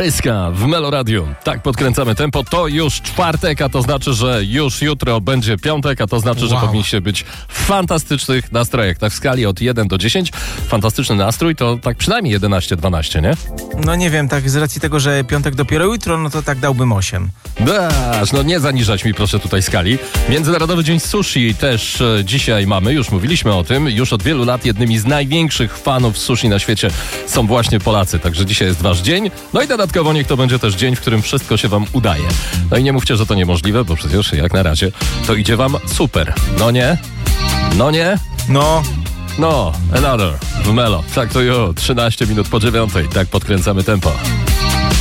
Pryska w Meloradiu. Tak podkręcamy tempo. To już czwartek, a to znaczy, że już jutro będzie piątek, a to znaczy, że powinniście być w fantastycznych nastrojach. Tak w skali od 1 do 10. Fantastyczny nastrój to tak przynajmniej 11-12, nie? No nie wiem, tak z racji tego, że piątek dopiero jutro, no to tak dałbym 8. Dasz, no nie zaniżać mi proszę tutaj skali. Międzynarodowy Dzień Sushi też dzisiaj mamy, już mówiliśmy o tym. Już od wielu lat jednymi z największych fanów sushi na świecie są właśnie Polacy, także dzisiaj jest wasz dzień. No i dodatkowo niech to będzie też dzień, w którym wszystko się wam udaje. No i nie mówcie, że to niemożliwe, bo przecież jak na razie to idzie wam super. No nie? No nie? No, Another w Melo. Tak to już, 13 minut po 9. Tak podkręcamy tempo.